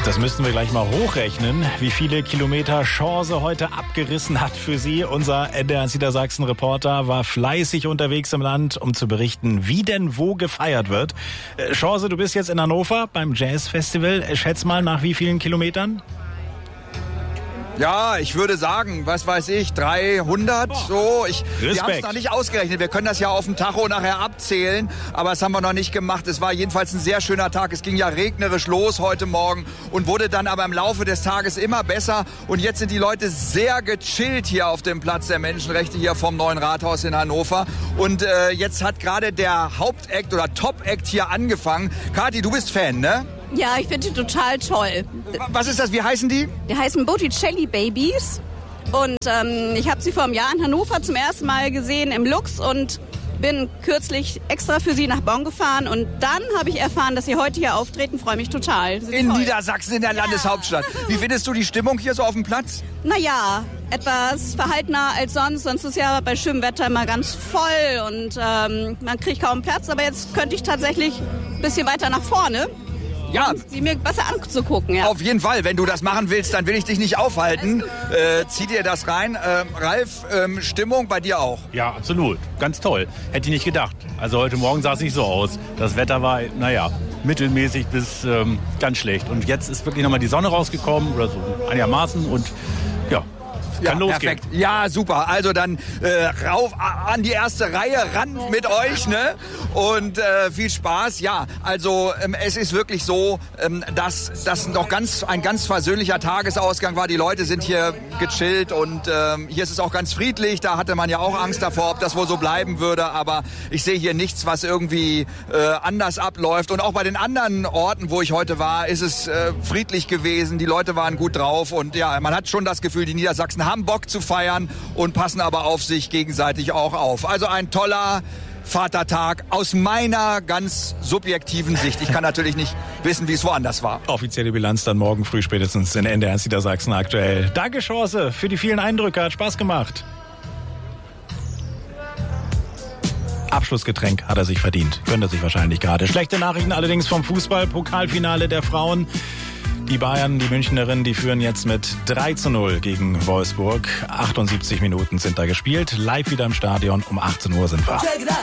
Das müssten wir gleich mal hochrechnen, wie viele Kilometer Chance heute abgerissen hat für Sie. Unser NDR Niedersachsen-Reporter war fleißig unterwegs im Land, um zu berichten, wie denn wo gefeiert wird. Chance, du bist jetzt in Hannover beim Jazz-Festival. Schätz mal, nach wie vielen Kilometern? Ja, ich würde sagen, was weiß ich, 300, so. Wir haben es noch nicht ausgerechnet. Wir können das ja auf dem Tacho nachher abzählen, aber das haben wir noch nicht gemacht. Es war jedenfalls ein sehr schöner Tag. Es ging ja regnerisch los heute Morgen und wurde dann aber im Laufe des Tages immer besser. Und jetzt sind die Leute sehr gechillt hier auf dem Platz der Menschenrechte hier vom Neuen Rathaus in Hannover. Und jetzt hat gerade der Hauptakt oder Top-Act hier angefangen. Kathi, du bist Fan, ne? Ja, ich finde die total toll. Was ist das? Wie heißen die? Die heißen Botticelli Babies. Und ich habe sie vor einem Jahr in Hannover zum ersten Mal gesehen im Lux und bin kürzlich extra für sie nach Bonn gefahren. Und dann habe ich erfahren, dass sie heute hier auftreten. Freue mich total. In toll. Niedersachsen, in der Landeshauptstadt. Wie findest du die Stimmung hier so auf dem Platz? Naja, etwas verhaltener als sonst. Sonst ist ja bei schönem Wetter immer ganz voll und man kriegt kaum Platz. Aber jetzt könnte ich tatsächlich ein bisschen weiter nach vorne. Ja, sie mir besser anzugucken, ja. Auf jeden Fall, wenn du das machen willst, dann will ich dich nicht aufhalten. Zieh dir das rein. Ralf, Stimmung bei dir auch? Ja, absolut. Ganz toll. Hätte ich nicht gedacht. Also heute Morgen sah es nicht so aus. Das Wetter war, mittelmäßig bis ganz schlecht. Und jetzt ist wirklich nochmal die Sonne rausgekommen oder so einigermaßen und ja. Kann losgehen. Perfekt. Ja, super. Also dann rauf an die erste Reihe, ran mit euch, ne? Und viel Spaß. Ja, also es ist wirklich so, dass das noch ein ganz versöhnlicher Tagesausgang war. Die Leute sind hier gechillt und hier ist es auch ganz friedlich. Da hatte man ja auch Angst davor, ob das wohl so bleiben würde. Aber ich sehe hier nichts, was irgendwie anders abläuft. Und auch bei den anderen Orten, wo ich heute war, ist es friedlich gewesen. Die Leute waren gut drauf und ja, man hat schon das Gefühl, die Niedersachsen haben Bock zu feiern und passen aber auf sich gegenseitig auch auf. Also ein toller Vatertag aus meiner ganz subjektiven Sicht. Ich kann natürlich nicht wissen, wie es woanders war. Offizielle Bilanz dann morgen früh spätestens in NDR Niedersachsen aktuell. Danke, Chance, für die vielen Eindrücke. Hat Spaß gemacht. Abschlussgetränk hat er sich verdient. Gönnt er sich wahrscheinlich gerade. Schlechte Nachrichten allerdings vom Fußball-Pokalfinale der Frauen. Die Bayern, die Münchnerinnen, die führen jetzt mit 3:0 gegen Wolfsburg. 78 Minuten sind da gespielt. Live wieder im Stadion. Um 18 Uhr sind wir.